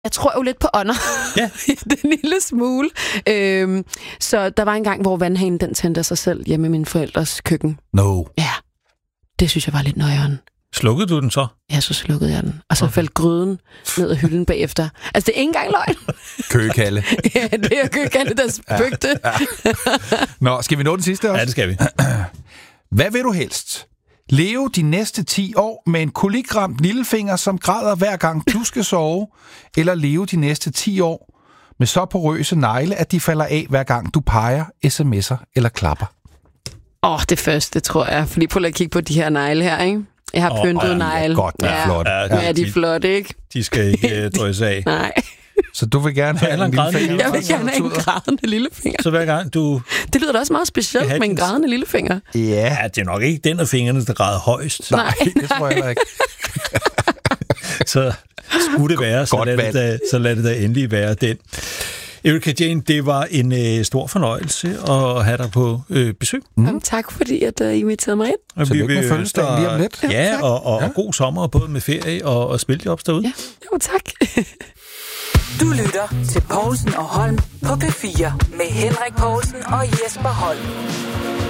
Jeg tror jo lidt på ånder. Ja. Den lille smule. Så der var en gang, hvor vandhanen den tændte af sig selv hjemme i min forældres køkken. No. Ja, det synes jeg var lidt nøjeren. Slukkede du den så? Ja, så slukkede jeg den. Og så faldt gryden ned ad hylden bagefter. Altså, det er ikke engang løgn. Køgekalde. Ja, det er Køgekalde, der spøgte. Ja. Nå, skal vi nå den sidste også? Ja, det skal vi. Hvad vil du helst? Leve de næste 10 år med en kolikramt lillefinger, som græder hver gang du skal sove, eller leve de næste 10 år med så porøse negle, at de falder af hver gang du peger, sms'er eller klapper? Det første, tror jeg. Fordi prøv at kigge på de her negle her, ikke? Jeg har pyntet negle. Godt, det er flot. Ja, de er flotte, ikke? De skal ikke drysse af. Nej. Så du vil gerne have en lillefinger? Jeg vil gerne have en grædende lillefinger. Så hver gang du... Det lyder da også meget specielt med en grædende lillefinger. Ja, det er nok ikke den af fingrene, der græder højst. Nej, det tror jeg heller ikke. Så skulle det være, så lad det da endelig være den. Erika Jane, det var en stor fornøjelse at have dig på besøg. Tak fordi, at I inviterede mig ind. Så lykke med fødselsdagen lige om lidt. Ja, og god sommer, både med ferie og spiljobs derude. Ja, jo tak. Du lytter til Povlsen og Holm på P4 med Henrik Povlsen og Jesper Holm.